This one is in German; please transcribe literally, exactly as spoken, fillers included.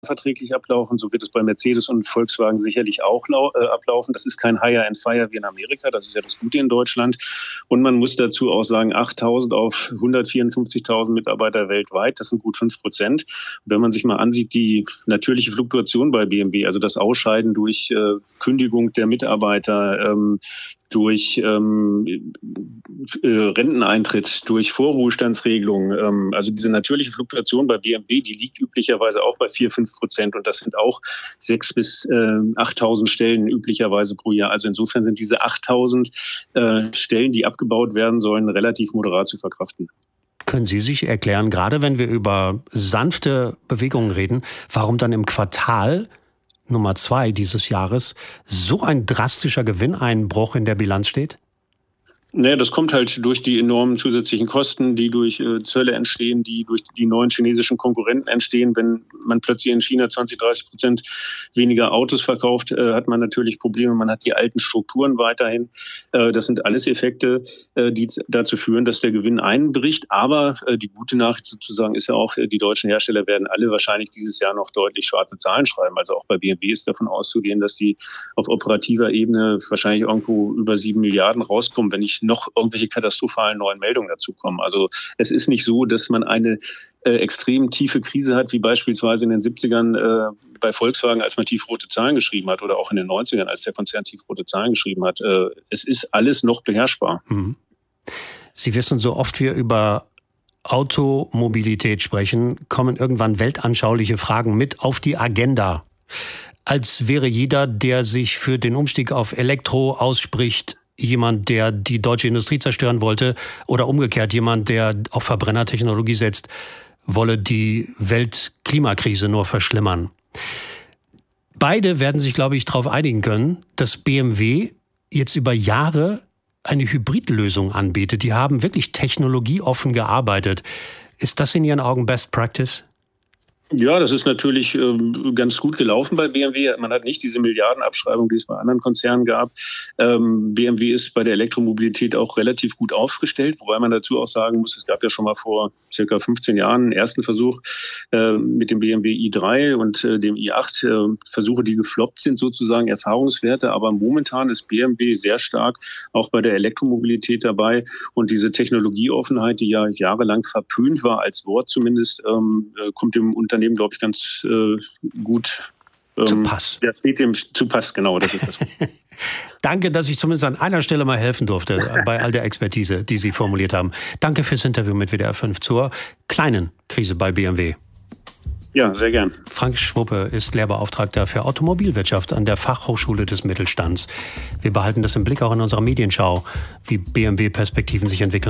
verträglich ablaufen. So wird es bei Mercedes und Volkswagen sicherlich auch lau- äh, ablaufen. Das ist kein Hire and Fire wie in Amerika. Das ist ja das Gute in Deutschland. Und man muss dazu auch sagen, achttausend auf hundertvierundfünfzigtausend Mitarbeiter weltweit, das sind gut fünf Prozent. Wenn man sich mal ansieht, die natürliche Fluktuation bei B M W, also das Ausscheiden durch äh, Kündigung der Mitarbeiter, ähm, durch ähm, äh, Renteneintritt, durch Vorruhestandsregelungen. Ähm, also diese natürliche Fluktuation bei B M W, die liegt üblicherweise auch bei vier, fünf Prozent. Und das sind auch sechstausend bis achttausend Stellen üblicherweise pro Jahr. Also insofern sind diese achttausend äh, Stellen, die abgebaut werden sollen, relativ moderat zu verkraften. Können Sie sich erklären, gerade wenn wir über sanfte Bewegungen reden, warum dann im Quartal Nummer zwei dieses Jahres so ein drastischer Gewinneinbruch in der Bilanz steht? Naja, das kommt halt durch die enormen zusätzlichen Kosten, die durch äh, Zölle entstehen, die durch die neuen chinesischen Konkurrenten entstehen. Wenn man plötzlich in China zwanzig, dreißig Prozent weniger Autos verkauft, äh, hat man natürlich Probleme. Man hat die alten Strukturen weiterhin. Äh, das sind alles Effekte, äh, die dazu führen, dass der Gewinn einbricht. Aber äh, die gute Nachricht sozusagen ist ja auch, äh, die deutschen Hersteller werden alle wahrscheinlich dieses Jahr noch deutlich schwarze Zahlen schreiben. Also auch bei B M W ist davon auszugehen, dass die auf operativer Ebene wahrscheinlich irgendwo über sieben Milliarden rauskommen, wenn nicht noch irgendwelche katastrophalen neuen Meldungen dazukommen. Also es ist nicht so, dass man eine äh, extrem tiefe Krise hat, wie beispielsweise in den siebzigern äh, bei Volkswagen, als man tiefrote Zahlen geschrieben hat, oder auch in den neunzigern, als der Konzern tiefrote Zahlen geschrieben hat. Äh, es ist alles noch beherrschbar. Mhm. Sie wissen, so oft wir über Automobilität sprechen, kommen irgendwann weltanschauliche Fragen mit auf die Agenda. Als wäre jeder, der sich für den Umstieg auf Elektro ausspricht, jemand, der die deutsche Industrie zerstören wollte, oder umgekehrt jemand, der auf Verbrennertechnologie setzt, wolle die Weltklimakrise nur verschlimmern. Beide werden sich, glaube ich, darauf einigen können, dass B M W jetzt über Jahre eine Hybridlösung anbietet. Die haben wirklich technologieoffen gearbeitet. Ist das in Ihren Augen Best Practice? Ja, das ist natürlich ähm, ganz gut gelaufen bei B M W. Man hat nicht diese Milliardenabschreibung, die es bei anderen Konzernen gab. Ähm, B M W ist bei der Elektromobilität auch relativ gut aufgestellt, wobei man dazu auch sagen muss, es gab ja schon mal vor circa fünfzehn Jahren einen ersten Versuch äh, mit dem B M W i drei und äh, dem i acht. Äh, Versuche, die gefloppt sind, sozusagen Erfahrungswerte. Aber momentan ist B M W sehr stark auch bei der Elektromobilität dabei. Und diese Technologieoffenheit, die ja jahrelang verpönt war, als Wort zumindest, ähm, kommt dem Unternehmen, glaube ich, ganz äh, gut ähm, zu Pass. Ja, steht dem zu Pass, genau, das ist das. Danke, dass ich zumindest an einer Stelle mal helfen durfte, bei all der Expertise, die Sie formuliert haben. Danke fürs Interview mit W D R fünf zur kleinen Krise bei B M W. Ja, sehr gern. Frank Schwuppe ist Lehrbeauftragter für Automobilwirtschaft an der Fachhochschule des Mittelstands. Wir behalten das im Blick auch in unserer Medienschau, wie B M W-Perspektiven sich entwickeln.